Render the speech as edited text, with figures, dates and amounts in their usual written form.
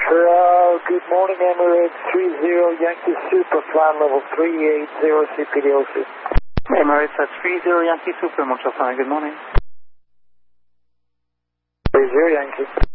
Good morning, Emirates 30 Yankee Super, flight level 380 CPDOC. Emirates at 30 Yankee Super, Montreal, good morning. 30 Yankee.